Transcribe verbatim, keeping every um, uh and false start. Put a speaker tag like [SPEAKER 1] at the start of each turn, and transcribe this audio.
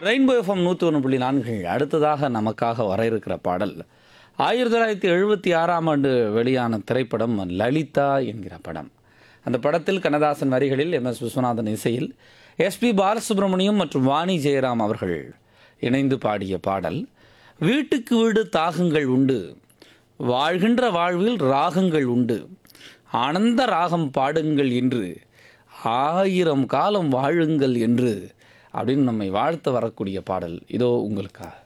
[SPEAKER 1] Rainbow FM நூற்றி ஒன்று புள்ளி நான்கு அடுத்ததாக நமக்காக வர இருக்கிற பாடல் ஆயிரத்தி தொள்ளாயிரத்தி எழுபத்தி ஆறாம் ஆண்டு வெளியான திரைப்படம் லலிதா என்கிற படம். அந்த படத்தில் கண்ணதாசன் வரிகளில் எம் எஸ் விஸ்வநாதன் இசையில் எஸ்பி பாலசுப்ரமணியம் மற்றும் வாணி ஜெயராம் அவர்கள் இணைந்து பாடிய பாடல். வீட்டுக்கு வீடு தாகங்கள் உண்டு, வாழ்கின்ற வாழ்வில் ராகங்கள் உண்டு, ஆனந்த ராகம் பாடுங்கள் என்று, ஆயிரம் காலம் வாழுங்கள் என்று அப்படின்னு நம்மை வாழ்த்து வரக்கூடிய பாடல் இதோ உங்களுக்காக.